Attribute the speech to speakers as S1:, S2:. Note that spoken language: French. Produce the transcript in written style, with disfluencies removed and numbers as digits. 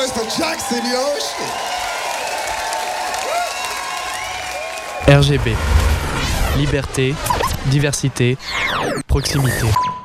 S1: goes for Jackson, yo.
S2: RGB. Liberté, diversité, proximité.